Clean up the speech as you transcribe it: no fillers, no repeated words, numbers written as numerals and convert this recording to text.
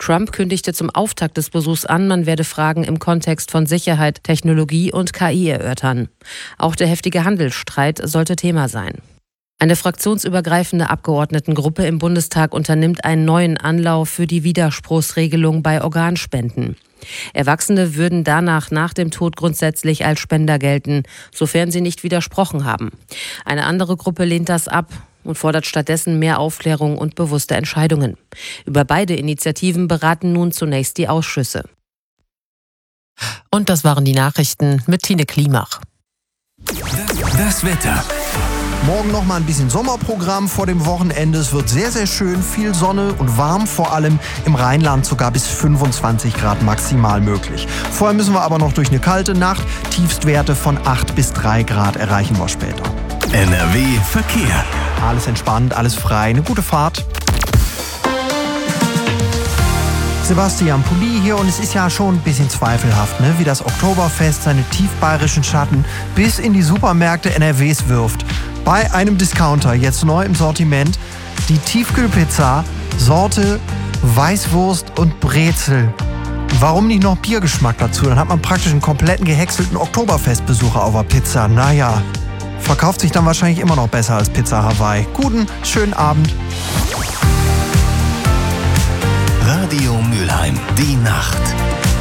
Trump kündigte zum Auftakt des Besuchs an, man werde Fragen im Kontext von Sicherheit, Technologie und KI erörtern. Auch der heftige Handelsstreit sollte Thema sein. Eine fraktionsübergreifende Abgeordnetengruppe im Bundestag unternimmt einen neuen Anlauf für die Widerspruchsregelung bei Organspenden. Erwachsene würden danach nach dem Tod grundsätzlich als Spender gelten, sofern sie nicht widersprochen haben. Eine andere Gruppe lehnt das ab und fordert stattdessen mehr Aufklärung und bewusste Entscheidungen. Über beide Initiativen beraten nun zunächst die Ausschüsse. Und das waren die Nachrichten mit Tine Klimach. Das Wetter. Morgen noch mal ein bisschen Sommerprogramm vor dem Wochenende. Es wird sehr, sehr schön, viel Sonne und warm, vor allem im Rheinland sogar bis 25 Grad maximal möglich. Vorher müssen wir aber noch durch eine kalte Nacht. Tiefstwerte von 8 bis 3 Grad erreichen wir später. NRW Verkehr. Alles entspannt, alles frei, eine gute Fahrt. Sebastian Pulli hier und es ist ja schon ein bisschen zweifelhaft, wie das Oktoberfest seine tiefbayerischen Schatten bis in die Supermärkte NRWs wirft. Bei einem Discounter jetzt neu im Sortiment die Tiefkühlpizza, Sorte Weißwurst und Brezel. Warum nicht noch Biergeschmack dazu? Dann hat man praktisch einen kompletten gehäckselten Oktoberfestbesucher auf der Pizza. Naja, verkauft sich dann wahrscheinlich immer noch besser als Pizza Hawaii. Guten, schönen Abend. Radio Mülheim, die Nacht.